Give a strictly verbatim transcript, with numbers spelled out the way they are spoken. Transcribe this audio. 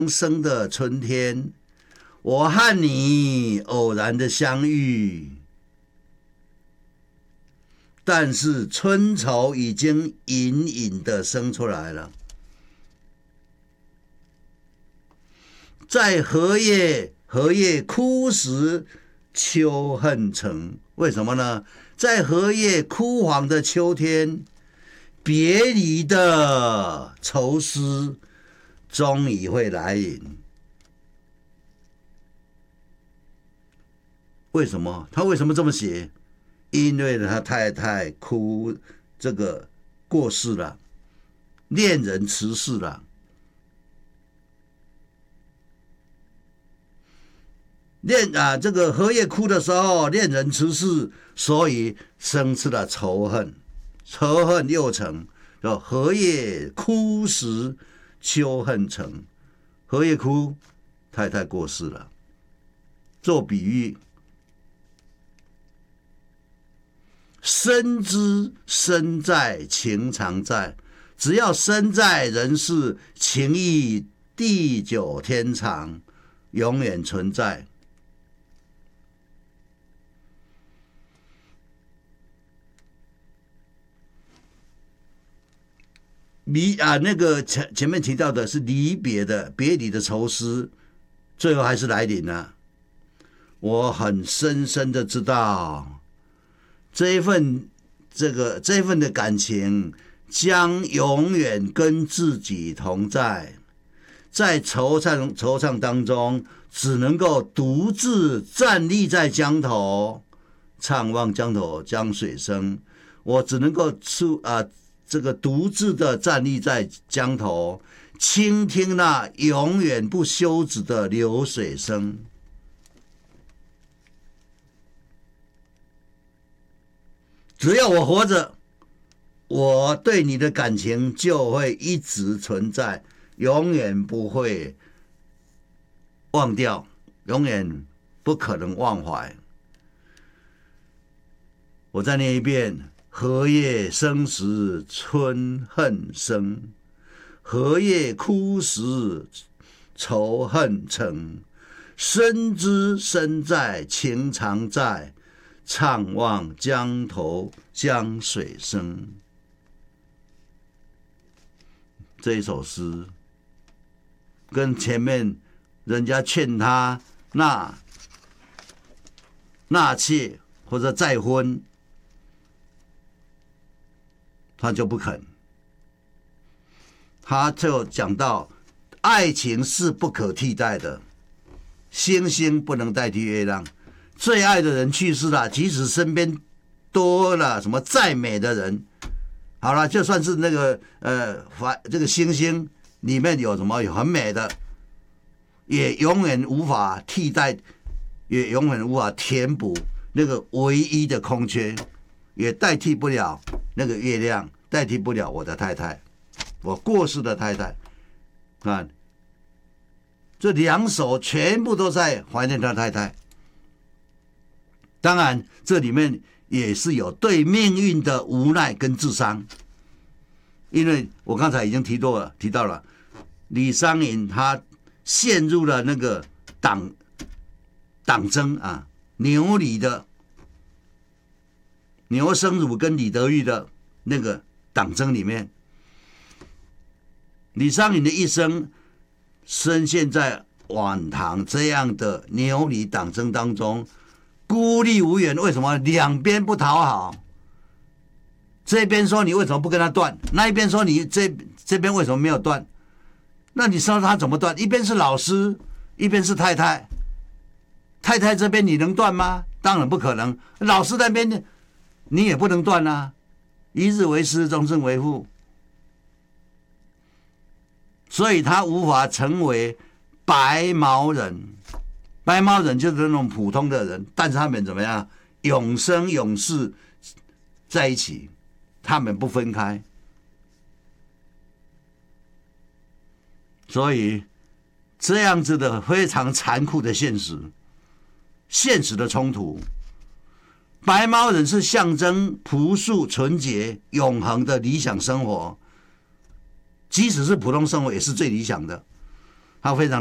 生的春天，我和你偶然的相遇，但是春潮已经隐隐的生出来了。在荷叶荷叶枯时，秋恨成。为什么呢？在荷叶枯黄的秋天，别离的愁思终于会来临。为什么？他为什么这么写？因为他太太哭，这个过世了，恋人辞世了。恋啊，这个荷叶枯的时候，恋人辞世，所以生出了仇恨，仇恨又成。叫荷叶枯时，秋恨成。荷叶枯，太太过世了，做比喻。身之身在，情常在。只要身在人世，情谊地久天长，永远存在。离啊，那个前前面提到的是离别的别离的愁思，最后还是来临了。我很深深的知道，这一份这个这一份的感情将永远跟自己同在，在惆怅惆怅当中，只能够独自站立在江头，怅望江头江水声。我只能够出啊。这个独自的站立在江头，倾听那永远不休止的流水声。只要我活着，我对你的感情就会一直存在，永远不会忘掉，永远不可能忘怀。我再念一遍。荷叶生时春恨生，荷叶枯时仇恨成。身之身在，情常在，怅望江头江水声。这一首诗跟前面人家劝他纳纳妾或者再婚，他就不肯。他就讲到，爱情是不可替代的，星星不能代替月亮。最爱的人去世了，即使身边多了什么再美的人，好了，就算是那个呃，这个星星里面有什么有很美的，也永远无法替代，也永远无法填补那个唯一的空缺，也代替不了那个月亮，代替不了我的太太，我过世的太太。看，这两首全部都在怀念他太太。当然，这里面也是有对命运的无奈跟自伤，因为我刚才已经提到了，提到了李商隐他陷入了那个党党争啊，牛李的牛生儒跟李德裕的那个党争里面，李商隐的一生深陷在晚唐这样的牛李党争当中，孤立无援。为什么？两边不讨好，这边说你为什么不跟他断，那一边说你这这边为什么没有断？那你说他怎么断？一边是老师，一边是太太，太太这边你能断吗？当然不可能。老师那边你也不能断啊，一日为师，终身为父，所以他无法成为白毛人。白毛人就是那种普通的人，但是他们怎么样？永生永世在一起，他们不分开。所以这样子的非常残酷的现实，现实的冲突。白毛人是象征朴素、纯洁、永恒的理想生活，即使是普通生活也是最理想的。 他非常。